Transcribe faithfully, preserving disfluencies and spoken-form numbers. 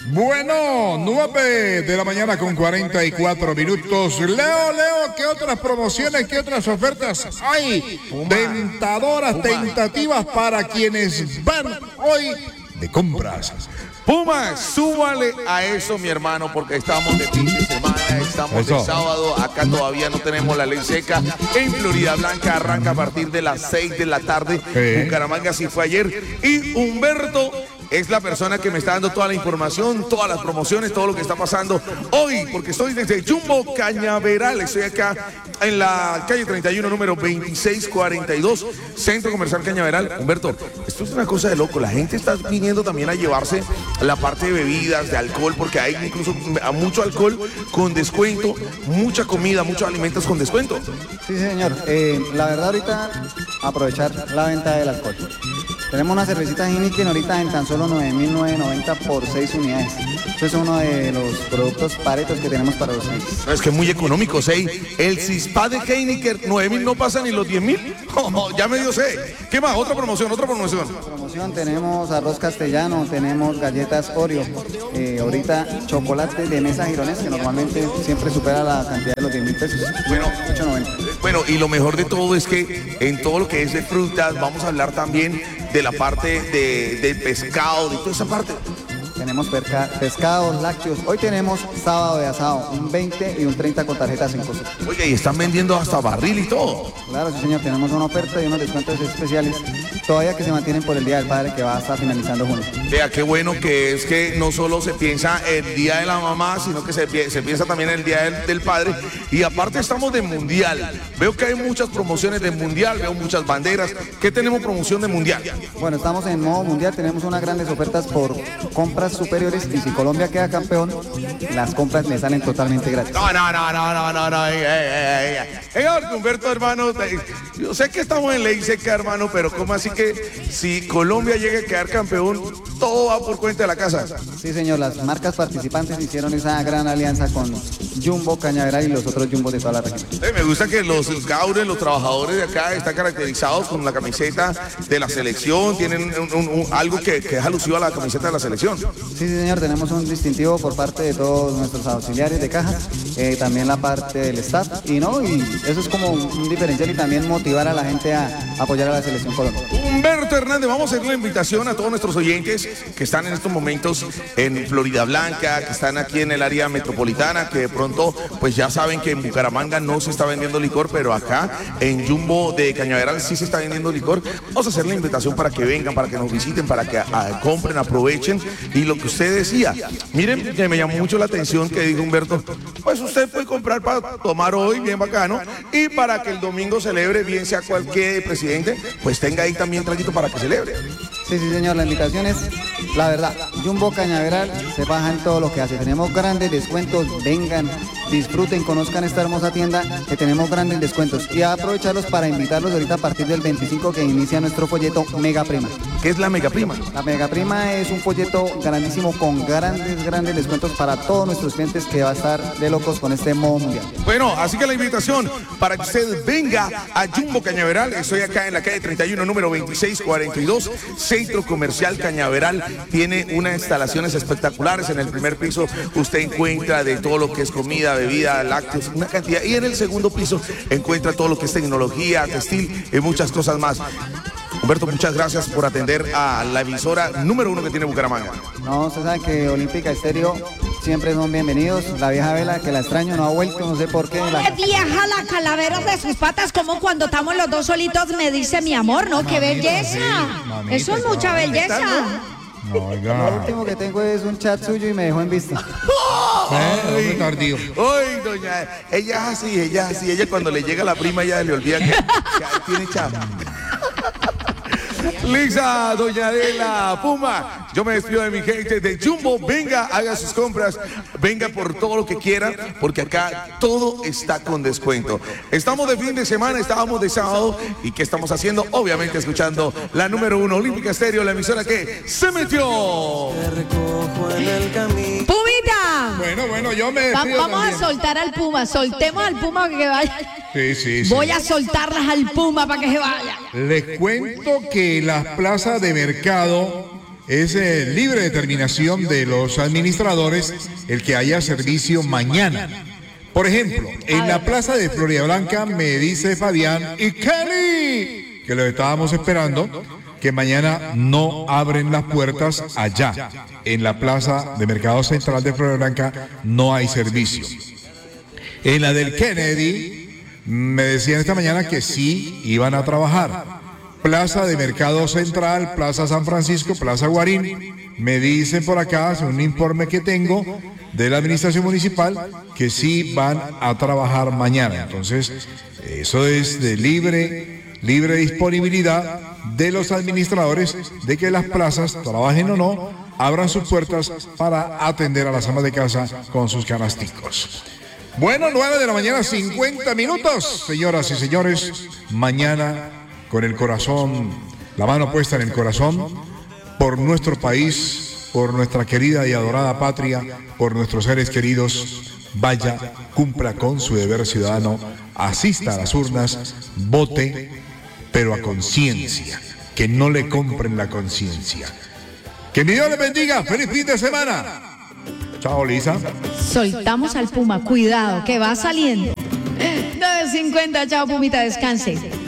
Bueno, nueve de la mañana con cuarenta y cuatro minutos. Leo, Leo, ¿qué otras promociones, qué otras ofertas hay? Puma. Tentadoras, Puma. Tentativas para quienes van hoy de compras. Puma, súbale a eso, mi hermano, porque estamos de fin de semana, estamos eso. de sábado, acá todavía no tenemos la ley seca. En Florida Blanca arranca a partir de las seis de la tarde. Sí. Bucaramanga sí fue ayer. Y Humberto es la persona que me está dando toda la información, todas las promociones, todo lo que está pasando hoy, porque estoy desde Jumbo Cañaveral, estoy acá en la calle treinta y uno, número veintiséis cuarenta y dos, Centro Comercial Cañaveral. Humberto, esto es una cosa de loco, la gente está viniendo también a llevarse la parte de bebidas, de alcohol, porque hay incluso mucho alcohol con descuento, mucha comida, muchos alimentos con descuento. Sí, señor, eh, la verdad ahorita aprovechar la venta del alcohol. Tenemos una cervecita Heineken ahorita en tan solo nueve mil novecientos noventa por seis unidades. Este es uno de los productos paretos que tenemos para los clientes. Es que es muy económico, ¿sí? El Cispa de Heineken, nueve mil no pasa ni los diez mil. Oh, ya medio sé. ¿Qué más? Otra promoción, otra promoción. Otra promoción, tenemos arroz castellano, tenemos galletas Oreo. Eh, ahorita chocolate de mesa girones, que normalmente siempre supera la cantidad de los diez mil pesos. Bueno, ocho noventa. Bueno, y lo mejor de todo es que en todo lo que es de frutas, vamos a hablar también de la parte de, de pescado, de toda esa parte. Tenemos pescados, lácteos. Hoy tenemos sábado de asado, un veinte y un treinta con tarjetas sin costo. Oye, y están vendiendo hasta barril y todo. Claro, sí, señor. Tenemos una oferta y unos descuentos especiales todavía que se mantienen por el Día del Padre, que va a estar finalizando junio. Vea, qué bueno que es que no solo se piensa el Día de la Mamá, sino que se, se piensa también el Día del, del Padre. Y aparte estamos de Mundial. Veo que hay muchas promociones de Mundial, veo muchas banderas. ¿Qué tenemos promoción de Mundial? Bueno, estamos en modo Mundial. Tenemos unas grandes ofertas por compras superiores, y si Colombia queda campeón, las compras le salen totalmente gratis. No, no, no, no, no, no, no. Hey, hey, hey, hey. Hey, Humberto, hermano, yo sé que estamos en ley seca, hermano, pero ¿cómo así que si Colombia llega a quedar campeón, todo va por cuenta de la casa? Sí, señor, las marcas participantes hicieron esa gran alianza con Jumbo Cañaveral y los otros Jumbos de toda la región. Hey, me gusta que los gaures, los trabajadores de acá están caracterizados con la camiseta de la selección, tienen un, un, un, algo que, que es alusivo a la camiseta de la selección. Sí, sí, señor, tenemos un distintivo por parte de todos nuestros auxiliares de caja, eh, también la parte del staff, y no, y eso es como un diferencial y también motivar a la gente a apoyar a la selección Colombia. Humberto Hernández, vamos a hacer una invitación a todos nuestros oyentes que están en estos momentos en Florida Blanca, que están aquí en el área metropolitana, que de pronto pues ya saben que en Bucaramanga no se está vendiendo licor, pero acá en Jumbo de Cañaveral sí se está vendiendo licor. Vamos a hacer la invitación para que vengan, para que nos visiten, para que a, compren, aprovechen. Y lo que usted decía, miren que me llamó mucho la atención que dijo Humberto, pues usted puede comprar para tomar hoy, bien bacano, y para que el domingo celebre, bien sea cualquier presidente, pues tenga ahí también traguito para que celebre. Sí, sí, señor, la invitación es, la verdad, Jumbo Cañaveral se baja en todo lo que hace. Tenemos grandes descuentos, vengan, disfruten, conozcan esta hermosa tienda, que tenemos grandes descuentos. Y a aprovecharlos para invitarlos ahorita a partir del veinticinco que inicia nuestro folleto Mega Prima. ¿Qué es la Mega Prima? La Mega Prima es un folleto grandísimo con grandes, grandes descuentos para todos nuestros clientes, que va a estar de locos con este modo mundial. Bueno, así que la invitación para que usted venga a Jumbo Cañaveral. Estoy acá en la calle treinta y uno, número veintiséis cuarenta y dos, Centro Comercial Cañaveral. Tiene unas instalaciones espectaculares. En el primer piso usted encuentra de todo lo que es comida, bebida, lácteos, una cantidad. Y en el segundo piso encuentra todo lo que es tecnología, textil y muchas cosas más. Humberto, muchas gracias por atender a la emisora número uno que tiene Bucaramanga. No, usted sabe que Olímpica Estéreo siempre son bienvenidos. La vieja Vela, que la extraño, no ha vuelto, no sé por qué. La... vieja la calavera de sus patas, como cuando estamos los dos solitos, me dice mi amor, ¿no? ¡Qué belleza! Mamita, eso es mucha belleza. No, oiga. Lo último que tengo es un chat suyo y me dejó en vista. Ay, tardío. Ay, doña, ella es así, ella es así. Ella cuando le llega la prima, ella le olvida que, que tiene chat. Lisa, doña Adela, Puma, yo me despido de mi gente de Jumbo. Venga, haga sus compras, venga por todo lo que quiera, porque acá todo está con descuento. Estamos de fin de semana, estábamos de sábado, ¿y qué estamos haciendo? Obviamente escuchando la número uno, Olímpica Estéreo, la emisora que se metió. ¡Pumita! Bueno, bueno, yo me despido Va, Vamos también. a soltar al Puma, soltemos al Puma que vaya. Sí, sí, sí. Voy a soltarlas al Puma para que se vaya. Les cuento que las plazas de mercado es eh, libre determinación de los administradores el que haya servicio mañana. Por ejemplo, en la plaza de Florida Blanca me dice Fabián y Kelly, que lo estábamos esperando, que mañana no abren las puertas allá. En la plaza de Mercado Central de Florida Blanca no hay servicio. En la del Kennedy me decían esta mañana que sí iban a trabajar. Plaza de Mercado Central, Plaza San Francisco, Plaza Guarín, me dicen por acá, según un informe que tengo de la administración municipal, que sí van a trabajar mañana. Entonces, eso es de libre, libre disponibilidad de los administradores de que las plazas, trabajen o no, abran sus puertas para atender a las amas de casa con sus canasticos. Bueno, nueve de la mañana, cincuenta minutos, señoras y señores, mañana con el corazón, la mano puesta en el corazón, por nuestro país, por nuestra querida y adorada patria, por nuestros seres queridos, vaya, cumpla con su deber ciudadano, asista a las urnas, vote, pero a conciencia, que no le compren la conciencia. Que mi Dios le bendiga, feliz fin de semana. Chao, Lisa. Soltamos al Puma, cuidado, que va saliendo. nueve cincuenta, chao, Pumita, descanse.